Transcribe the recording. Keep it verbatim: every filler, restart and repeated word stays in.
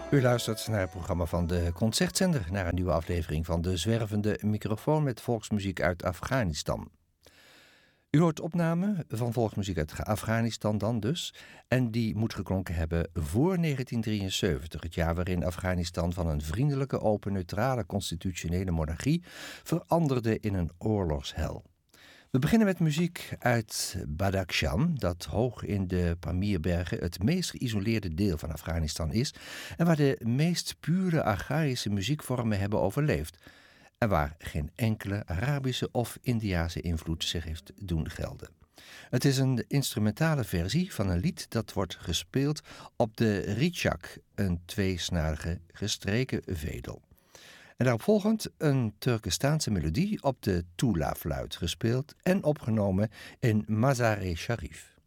U luistert naar het programma van de Concertzender, naar een nieuwe aflevering van De Zwervende Microfoon met volksmuziek uit Afghanistan. U hoort opname van volksmuziek uit Afghanistan dan dus, en die moet geklonken hebben voor negentien drieënzeventig, het jaar waarin Afghanistan van een vriendelijke, open, neutrale, constitutionele monarchie veranderde in een oorlogshel. We beginnen met muziek uit Badakhshan, dat hoog in de Pamirbergen het meest geïsoleerde deel van Afghanistan is en waar de meest pure archaïsche muziekvormen hebben overleefd en waar geen enkele Arabische of Indiase invloed zich heeft doen gelden. Het is een instrumentale versie van een lied dat wordt gespeeld op de ritschak, een tweesnarige gestreken vedel. En daarop volgend een Turkestaanse melodie op de tula-fluit, gespeeld en opgenomen in Mazar-e Sharif.